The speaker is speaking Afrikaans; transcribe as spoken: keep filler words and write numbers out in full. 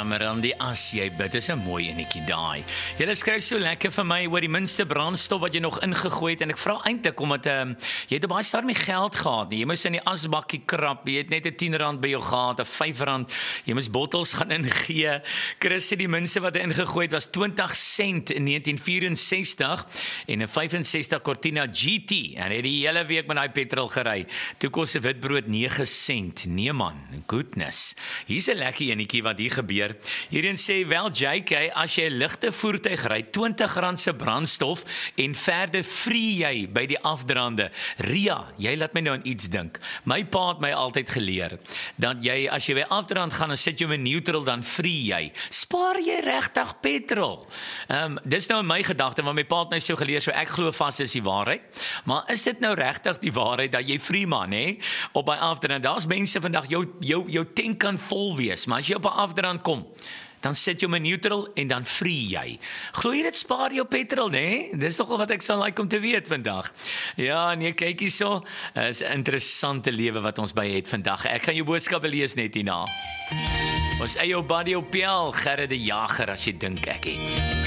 Mirandi, as jy bid, is 'n mooi enetjie daai. Julle skryf so lekker vir my oor die minste brandstof wat jy nog ingegooi het, en ek vra eintlik omdat um, jy het op baie stadium nie geld gehad nie. Jy moes in die asbakkie krap, jy het net 'n tien rand by jou gehad, 'n vyf rand, jy moes bottels gaan ingee. Chris sê die minste wat hy ingegooi het was twintig sent in negentien vyf-en-sestig en 'n vyf-en-sestig Cortina G T, en het die hele week met daai petrol gery. Toe kos 'n witbrood nege sent. Nee man, goodness. Hier's 'n lekker enetjie wat hier gebeur. Hierin sê, wel J K, as jy 'n ligte voertuig ry, twintig rand se brandstof en verder vrie jy by die afdraande. Ria, jy laat my nou aan iets dink. My pa het my altyd geleer, dat jy, as jy by afdraand gaan, dan sit jy met neutral, dan vrie jy. Spaar jy regtig petrol? Um, dis nou in my gedagte, want my pa het my so geleer, so ek glo vas is die waarheid. Maar is dit nou regtig die waarheid, dat jy vrie man, hè, op by afdraand? Daar's mense vandag, jou, jou, jou tank kan vol wees, maar as jy op 'n afdraand kom, dan sit jy met neutral en dan vrie jy. Glo jy dit spaar jou petrol, né? Dis tog wat ek sal like om te weet vandag. Ja, nee, kyk hierso. Is 'n interessante lewe wat ons by het vandag. Ek gaan jou boodskappe lees net hierna. Ons eie Buddy op Piel, Gerrit die Jager, as jy dink ek het.